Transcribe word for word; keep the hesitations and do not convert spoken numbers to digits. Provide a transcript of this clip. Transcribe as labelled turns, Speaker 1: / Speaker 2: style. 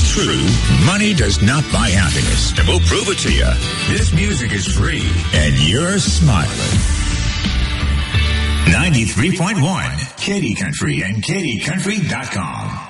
Speaker 1: true. Money does not buy happiness. And we'll prove it to you. This music is free. And you're smiling. ninety-three point one, Katy Country and Katy Country dot com.